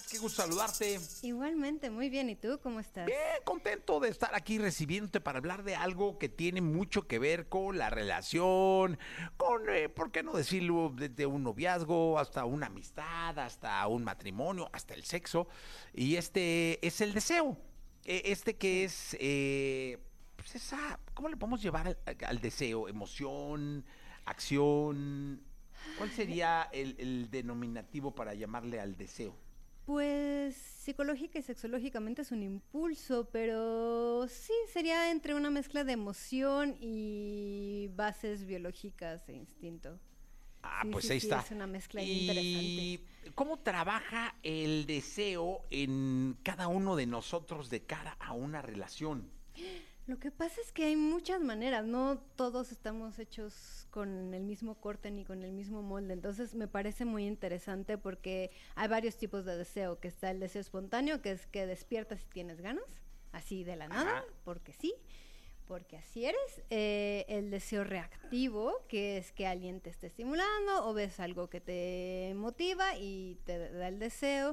Qué gusto saludarte. Igualmente, muy bien. ¿Y tú cómo estás? Bien, contento de estar aquí recibiéndote para hablar de algo que tiene mucho que ver con la relación, con, ¿por qué no decirlo? Desde un noviazgo hasta una amistad, hasta un matrimonio, hasta el sexo. Y este es el deseo. Que es, pues esa, ¿cómo le podemos llevar al deseo? ¿Emoción? ¿Acción? ¿Cuál sería el denominativo para llamarle al deseo? Pues psicológica y sexológicamente es un impulso, pero sí sería entre una mezcla de emoción y bases biológicas e instinto. Sí, Pues sí, ahí sí, está. es una mezcla ¿Y interesante. cómo trabaja el deseo en cada uno de nosotros de cara a una relación? Lo que pasa es que hay muchas maneras, no todos estamos hechos con el mismo corte ni con el mismo molde, entonces me parece muy interesante porque hay varios tipos de deseo, que está el deseo espontáneo, que es que despiertas si tienes ganas, así de la nada, Ajá. porque sí, porque así eres. El deseo reactivo, que es que alguien te esté estimulando o ves algo que te motiva y te da el deseo.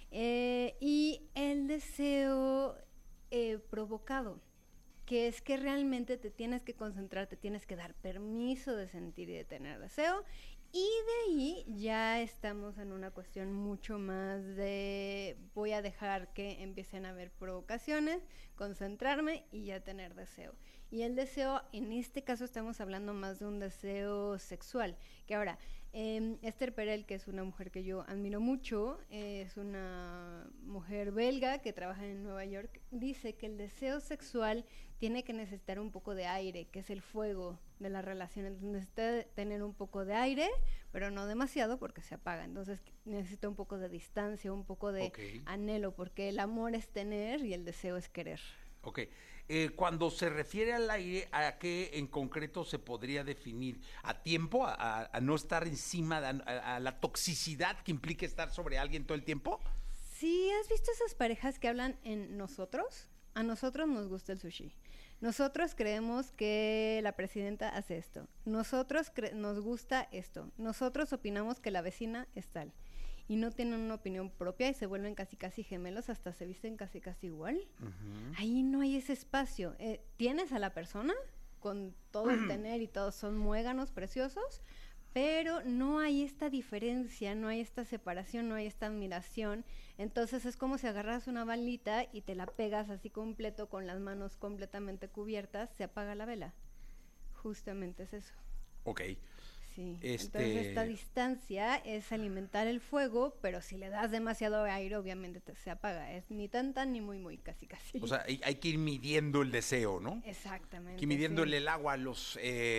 Y el deseo provocado, que es que realmente te tienes que concentrar, te tienes que dar permiso de sentir y de tener deseo. Y de ahí ya estamos en una cuestión mucho más de voy a dejar que empiecen a haber provocaciones, concentrarme y ya tener deseo. Y el deseo, en este caso estamos hablando más de un deseo sexual, que ahora, Esther Perel, que es una mujer que yo admiro mucho, es una mujer belga que trabaja en Nueva York, dice que el deseo sexual tiene que necesitar un poco de aire, que es el fuego de las relaciones. Necesita tener un poco de aire, pero no demasiado porque se apaga. Entonces necesita un poco de distancia, un poco de anhelo, porque el amor es tener y el deseo es querer. Ok. Cuando se refiere al aire, ¿a qué en concreto se podría definir? ¿A tiempo? ¿A no estar encima? ¿A la toxicidad que implica estar sobre alguien todo el tiempo? ¿Sí has visto esas parejas que hablan en nosotros? A nosotros nos gusta el sushi. Nosotros creemos que la presidenta hace esto. Nosotros nos gusta esto. Nosotros opinamos que la vecina es tal. Y no tienen una opinión propia y se vuelven casi casi gemelos, hasta se visten casi casi igual. Ahí no hay ese espacio. Tienes a la persona con todo el tener y todos son muéganos preciosos, pero no hay esta diferencia, no hay esta separación, no hay esta admiración. Entonces es como si agarras una balita y te la pegas así completo con las manos completamente cubiertas, se apaga la vela. Justamente es eso. Ok. Sí, entonces esta distancia es alimentar el fuego, pero si le das demasiado aire, obviamente se apaga. Es ni tan ni muy, casi. O sea, hay que ir midiendo el deseo, ¿no? Exactamente. Hay que ir midiéndole el agua a los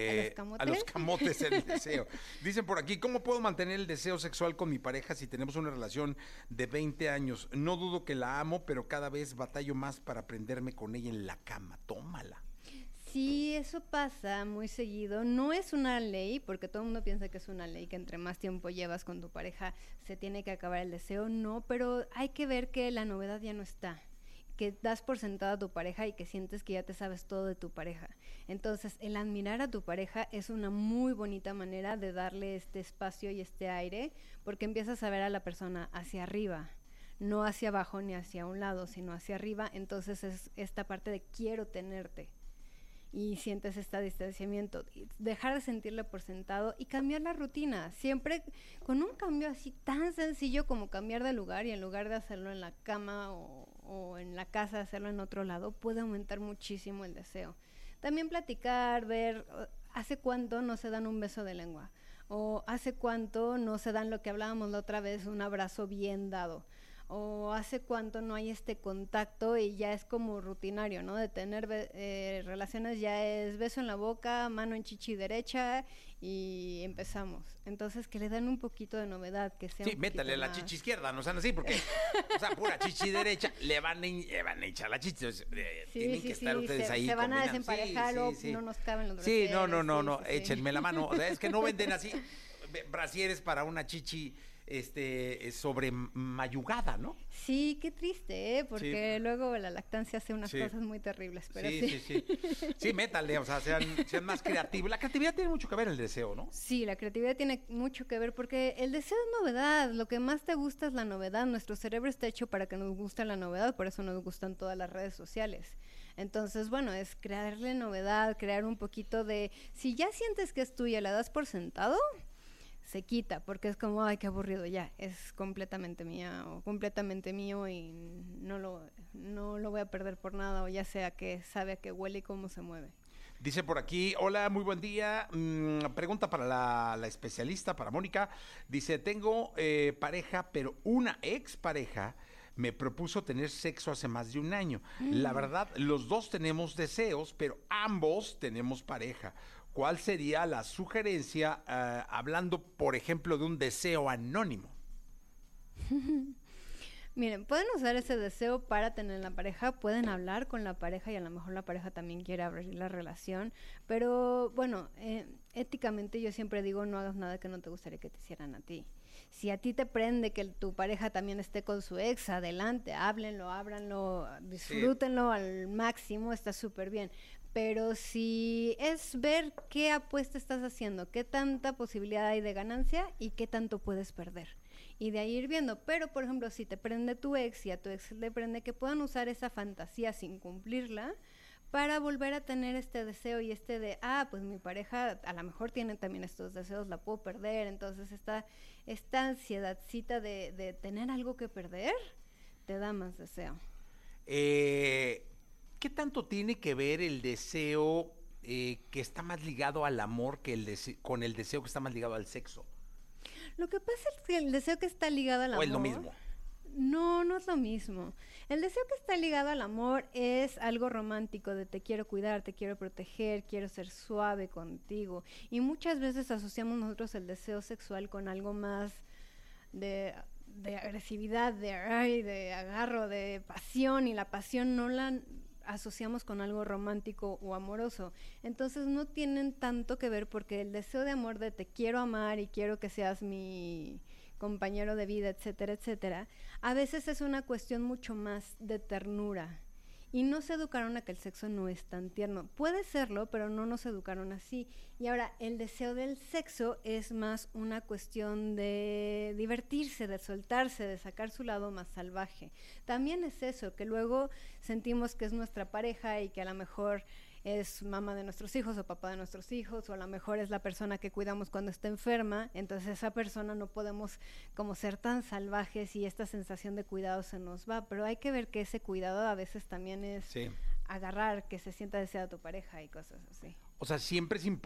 camotes el deseo. Dicen por aquí, ¿cómo puedo mantener el deseo sexual con mi pareja si tenemos una relación de 20 años? No dudo que la amo, pero cada vez batallo más para prenderme con ella en la cama. Tómala. Sí, eso pasa muy seguido. No es una ley, porque todo el mundo piensa que es una ley, que entre más tiempo llevas con tu pareja se tiene que acabar el deseo. No, pero hay que ver que la novedad ya no está, que das por sentada a tu pareja y que sientes que ya te sabes todo de tu pareja. Entonces, el admirar a tu pareja es una muy bonita manera de darle este espacio y este aire, porque empiezas a ver a la persona hacia arriba, no hacia abajo ni hacia un lado, sino hacia arriba. Entonces es esta parte de quiero tenerte. Y sientes este distanciamiento, dejar de sentirle por sentado y cambiar la rutina, siempre con un cambio así tan sencillo como cambiar de lugar, y en lugar de hacerlo en la cama o en la casa, hacerlo en otro lado, puede aumentar muchísimo el deseo. También platicar, ver hace cuánto no se dan un beso de lengua, o hace cuánto no se dan lo que hablábamos la otra vez, un abrazo bien dado, o hace cuánto no hay este contacto y ya es como rutinario, ¿no? De tener relaciones ya es beso en la boca, mano en chichi derecha y empezamos. Entonces que le dan un poquito de novedad, que sea sí, métale la chichi izquierda, no sean así, porque, o sea, pura chichi derecha, le van a echar la chichi. Tienen que estar ustedes ahí. Se van a desemparejar o no nos caben los brasieres. Sí, no, échenme la mano. O sea, es que no venden así brasieres para una chichi sobre mayugada, ¿no? Sí, qué triste, ¿eh? Porque Sí. luego la lactancia hace unas Sí. cosas muy terribles, pero Sí, sí. sí, sí. Sí, métanle, o sea, sean más creativos. La creatividad tiene mucho que ver en el deseo, ¿no? Sí, la creatividad tiene mucho que ver porque el deseo es novedad, lo que más te gusta es la novedad, nuestro cerebro está hecho para que nos guste la novedad, por eso nos gustan todas las redes sociales. Entonces, bueno, es crearle novedad, crear un poquito de... Si ya sientes que es tuya, la das por sentado, se quita, porque es como, ay, qué aburrido, ya, es completamente mía o completamente mío y no lo voy a perder por nada, o ya sea que sabe a qué huele y cómo se mueve. Dice por aquí, hola, muy buen día. Pregunta para la especialista, para Mónica. Dice, tengo pareja, pero una expareja me propuso tener sexo hace más de un año. La verdad, los dos tenemos deseos, pero ambos tenemos pareja. ¿Cuál sería la sugerencia hablando, por ejemplo, de un deseo anónimo? Miren, pueden usar ese deseo para tener la pareja, pueden hablar con la pareja y a lo mejor la pareja también quiere abrir la relación, pero bueno, éticamente yo siempre digo no hagas nada que no te gustaría que te hicieran a ti. Si a ti te prende que tu pareja también esté con su ex, adelante, háblenlo, ábranlo, disfrútenlo al máximo, está súper bien. Pero si es ver qué apuesta estás haciendo, qué tanta posibilidad hay de ganancia y qué tanto puedes perder. Y de ahí ir viendo. Pero, por ejemplo, si te prende tu ex y a tu ex le prende, que puedan usar esa fantasía sin cumplirla para volver a tener este deseo y de, pues mi pareja a lo mejor tiene también estos deseos, la puedo perder. Entonces esta ansiedadcita de tener algo que perder te da más deseo. ¿Qué tanto tiene que ver el deseo que está más ligado al amor que con el deseo que está más ligado al sexo? Lo que pasa es que el deseo que está ligado al ¿O amor... es lo mismo? No, no es lo mismo. El deseo que está ligado al amor es algo romántico, de te quiero cuidar, te quiero proteger, quiero ser suave contigo. Y muchas veces asociamos nosotros el deseo sexual con algo más de agresividad, de agarro, de pasión, y la pasión no la asociamos con algo romántico o amoroso. Entonces no tienen tanto que ver, porque el deseo de amor de te quiero amar y quiero que seas mi compañero de vida, etcétera, etcétera, a veces es una cuestión mucho más de ternura. Y no se educaron a que el sexo no es tan tierno. Puede serlo, pero no nos educaron así. Y ahora, el deseo del sexo es más una cuestión de divertirse, de soltarse, de sacar su lado más salvaje. También es eso, que luego sentimos que es nuestra pareja y que a lo mejor es mamá de nuestros hijos o papá de nuestros hijos, o a lo mejor es la persona que cuidamos cuando está enferma. Entonces esa persona no podemos como ser tan salvajes y esta sensación de cuidado se nos va, pero hay que ver que ese cuidado a veces también es agarrar, que se sienta deseada tu pareja y cosas así. O sea, siempre es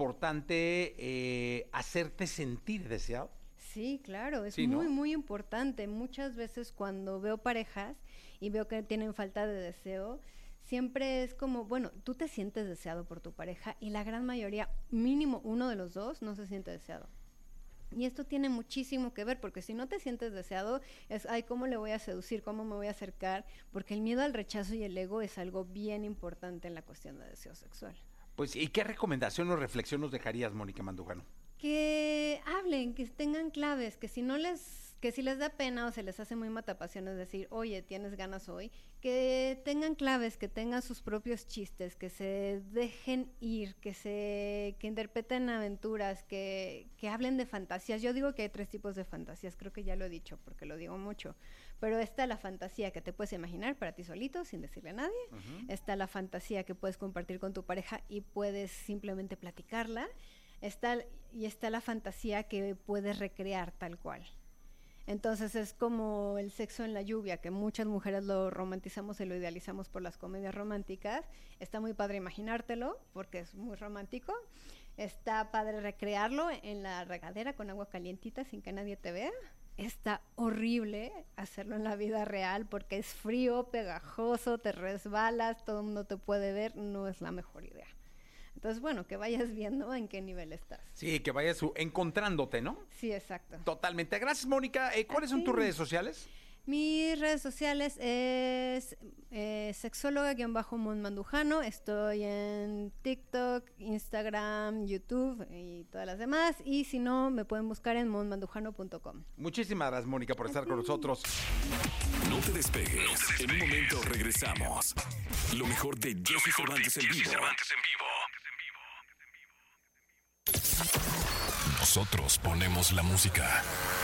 importante hacerte sentir deseado. Sí, claro, es sí, muy, ¿no? muy importante. Muchas veces cuando veo parejas y veo que tienen falta de deseo, siempre es como, bueno, tú te sientes deseado por tu pareja y la gran mayoría, mínimo uno de los dos, no se siente deseado. Y esto tiene muchísimo que ver, porque si no te sientes deseado, es, ay, ¿cómo le voy a seducir? ¿Cómo me voy a acercar? Porque el miedo al rechazo y el ego es algo bien importante en la cuestión de deseo sexual. Pues, ¿y qué recomendación o reflexión nos dejarías, Mónica Mandujano? Que hablen, que tengan claves, que si les da pena o se les hace muy matapasiones decir, oye, ¿tienes ganas hoy? Que tengan claves, que tengan sus propios chistes, que se dejen ir, que interpreten aventuras, que hablen de fantasías. Yo digo que hay 3 tipos de fantasías, creo que ya lo he dicho porque lo digo mucho, pero está la fantasía que te puedes imaginar para ti solito sin decirle a nadie, está la fantasía que puedes compartir con tu pareja y puedes simplemente platicarla, está la fantasía que puedes recrear tal cual. Entonces es como el sexo en la lluvia, que muchas mujeres lo romantizamos y lo idealizamos por las comedias románticas. Está muy padre imaginártelo porque es muy romántico. Está padre recrearlo en la regadera con agua calientita sin que nadie te vea. Está horrible hacerlo en la vida real porque es frío, pegajoso, te resbalas, todo el mundo te puede ver, no es la mejor idea. Entonces, bueno, que vayas viendo en qué nivel estás. Sí, que vayas encontrándote, ¿no? Sí, exacto. Totalmente. Gracias, Mónica. ¿Cuáles son tus redes sociales? Mis redes sociales es sexóloga-Mon Mandujano. Estoy en TikTok, Instagram, YouTube y todas las demás. Y si no, me pueden buscar en monmandujano.com. Muchísimas gracias, Mónica, por estar con nosotros. No te despegues. En un momento regresamos. Lo mejor de Jesse Cervantes en vivo. Nosotros ponemos la música.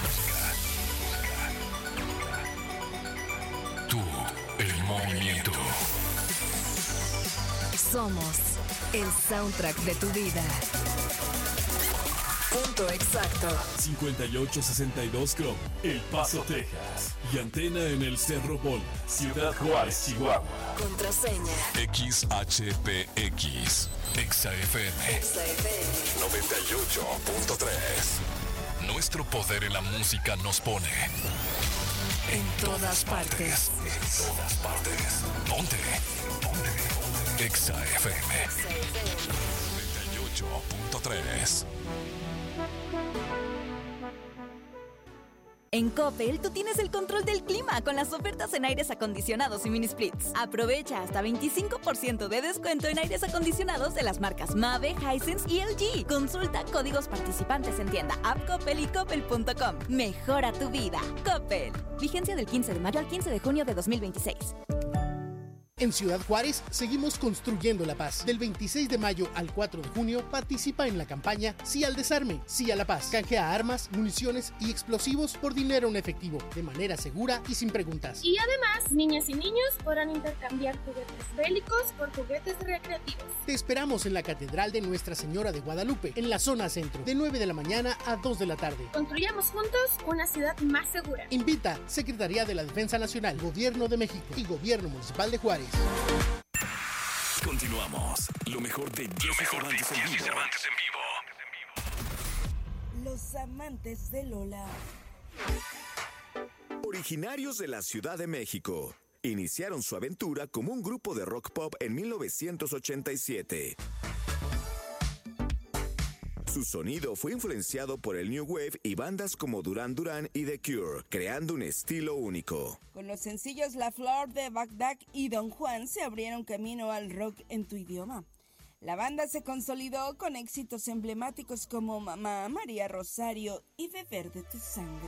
Tú, el movimiento. Somos el soundtrack de tu vida. Punto exacto. 5862 Chrome, El Paso, Texas. Y antena en el Cerro Bol, Ciudad Juárez, Chihuahua. Contraseña. XHPX. XFM. 98.3. Nuestro poder en la música nos pone En todas partes. En todas partes. Ponte. XFM 98.3. En Coppel, tú tienes el control del clima con las ofertas en aires acondicionados y mini splits. Aprovecha hasta 25% de descuento en aires acondicionados de las marcas Mave, Hisense y LG. Consulta códigos participantes en tienda, app Coppel y coppel.com. Mejora tu vida. Coppel. Vigencia del 15 de mayo al 15 de junio de 2026. En Ciudad Juárez seguimos construyendo la paz. Del 26 de mayo al 4 de junio participa en la campaña Sí al desarme, Sí a la paz. Canjea armas, municiones y explosivos por dinero en efectivo, de manera segura y sin preguntas. Y además, niñas y niños podrán intercambiar juguetes bélicos por juguetes recreativos. Te esperamos en la Catedral de Nuestra Señora de Guadalupe, en la zona centro, de 9 de la mañana a 2 de la tarde. Construyamos juntos una ciudad más segura. Invita Secretaría de la Defensa Nacional, Gobierno de México y Gobierno Municipal de Juárez. Continuamos. Lo mejor de Jesse Cervantes en vivo. Los amantes de Lola. Originarios de la Ciudad de México, iniciaron su aventura como un grupo de rock pop en 1987. Su sonido fue influenciado por el New Wave y bandas como Duran Duran y The Cure, creando un estilo único. Con los sencillos La Flor de Bagdad y Don Juan se abrieron camino al rock en tu idioma. La banda se consolidó con éxitos emblemáticos como Mamá, María Rosario y Beber de tu sangre.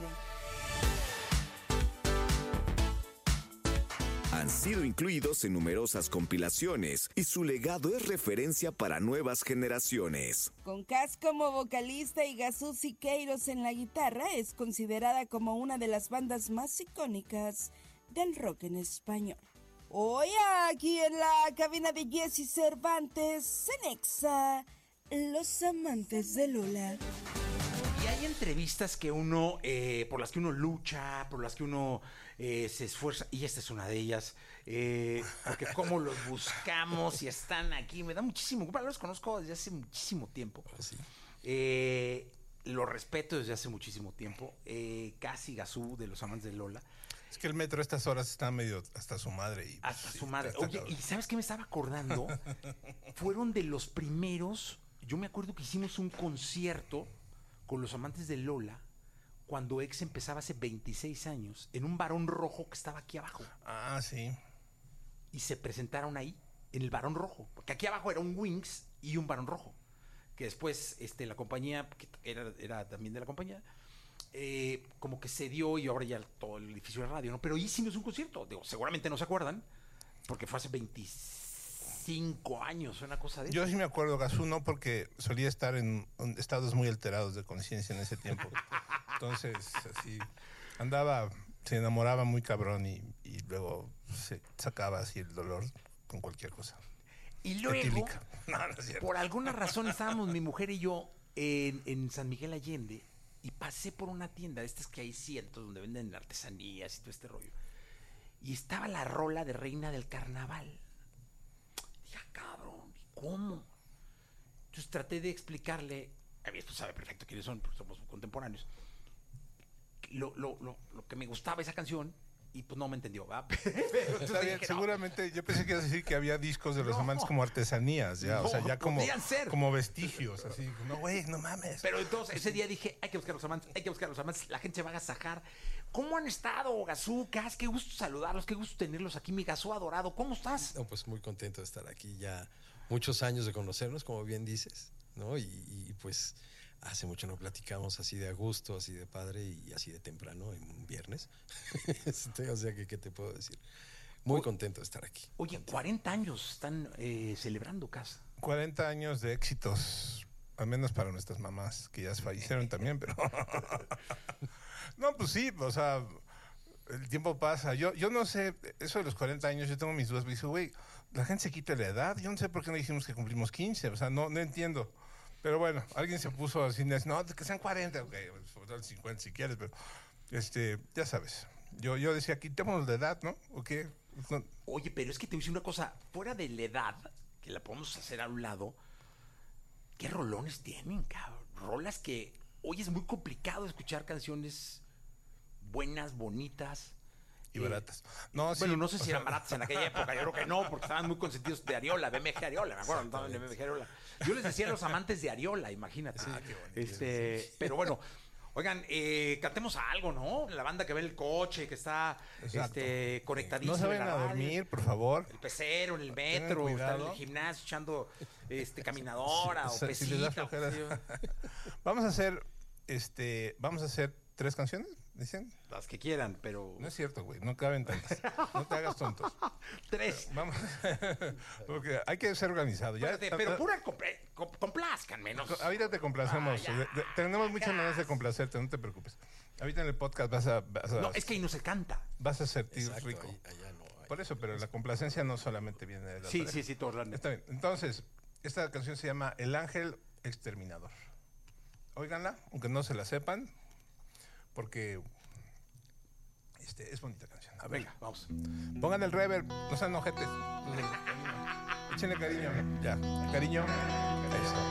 Han sido incluidos en numerosas compilaciones y su legado es referencia para nuevas generaciones. Con Cass como vocalista y Gazú Siqueiros en la guitarra, es considerada como una de las bandas más icónicas del rock en español. Hoy aquí en la cabina de Jesse Cervantes, en Exa, Los amantes de Lola. Y hay entrevistas que uno, por las que uno lucha, por las que uno se esfuerza, y esta es una de ellas, porque cómo los buscamos y están aquí, me da muchísimo, los conozco desde hace muchísimo tiempo, los respeto desde hace muchísimo tiempo, Casi Gazú de Los Amantes de Lola. Es que el metro a estas horas está medio hasta su madre. Y, hasta su madre. Oye, ¿y sabes qué me estaba acordando? Fueron de los primeros, yo me acuerdo que hicimos un concierto con Los Amantes de Lola, cuando Ex empezaba hace 26 años, en un Barón Rojo que estaba aquí abajo. Ah, sí. Y se presentaron ahí, en el Barón Rojo, porque aquí abajo era un Wings y un Barón Rojo, que después la compañía, que era también de la compañía, como que se dio y ahora ya todo el edificio de radio, ¿no? Pero hicimos un concierto, digo, seguramente no se acuerdan, porque fue hace 25 años, una cosa de eso. Yo sí me acuerdo, Gazú, no, porque solía estar en estados muy alterados de conciencia en ese tiempo. Entonces, así, se enamoraba muy cabrón y luego se sacaba así el dolor con cualquier cosa. Y luego, Etílica. No, no es cierto. Por alguna razón estábamos mi mujer y yo en San Miguel Allende y pasé por una tienda de estas que hay cientos donde venden artesanías y todo este rollo. Y estaba la rola de Reina del Carnaval. Dije, cabrón, ¿y cómo? Entonces traté de explicarle, a mí esto sabe perfecto quiénes son, porque somos contemporáneos, lo que me gustaba esa canción, y pues no me entendió, ¿verdad? Está bien, seguramente, yo pensé que ibas a decir que había discos de Los Amantes como artesanías, ya, o sea, ya como vestigios, así. No, güey, no mames. Pero entonces ese día dije, hay que buscar Los Amantes, la gente se va a agasajar. ¿Cómo han estado, Gazú, Cas? Qué gusto saludarlos, qué gusto tenerlos aquí, mi Gazú adorado. ¿Cómo estás? No, pues muy contento de estar aquí. Ya muchos años de conocernos, como bien dices, ¿no? Y pues hace mucho no platicamos así de a gusto, así de padre y así de temprano en un viernes. O sea, ¿qué te puedo decir? Muy contento de estar aquí. Oye, 40 años están celebrando, Cas. 40 años de éxitos, al menos para nuestras mamás, que ya fallecieron también, pero... No, pues sí, o sea, el tiempo pasa. Yo no sé, eso de los 40 años, yo tengo mis dudas. Me dice, güey, la gente se quita la edad. Yo no sé por qué no dijimos que cumplimos 15, o sea, no entiendo. Pero bueno, alguien se puso así, no, que sean 40, ok, pues, 50 si quieres, pero ya sabes. Yo decía, quitémonos de edad, ¿no? ¿O qué? No. Oye, pero es que te voy a decir una cosa, fuera de la edad, que la podemos hacer a un lado, ¿qué rolones tienen, cabrón? Rolas que hoy es muy complicado escuchar canciones buenas, bonitas. Y baratas. No, sí, bueno, no sé si eran baratas en aquella época, yo creo que no, porque estaban muy consentidos de Ariola, BMG Ariola, me acuerdo, estaban en BMG Ariola. Yo les decía a los amantes de Ariola, imagínate. Qué bonito. Pero bueno, oigan, cantemos algo, ¿no? La banda que ve en el coche, que está conectadísima. No se vayan a dormir, por favor. El pecero, en el metro, está en el gimnasio echando caminadora o pesita. Vamos a hacer 3 canciones, dicen. Las que quieran, pero... No es cierto, güey, no caben tantas. No te hagas tontos. 3. Vamos, porque hay que ser organizado. Pero pura complázcanme. Ahorita te complacemos. Tenemos muchas maneras de complacerte, no te preocupes. Ahorita en el podcast vas a no, es que ahí no se canta. Vas a sentir Exacto, rico. allá no, Por eso, pero la complacencia no solamente viene de la pareja. Sí, todo raro. Está bien. Entonces, esta canción se llama El Ángel Exterminador. Óiganla, aunque no se la sepan, porque es bonita canción. A ver, venga, vamos. Pongan el reverb, no sean ojetes. Échenle cariño. Ya, cariño. Eso.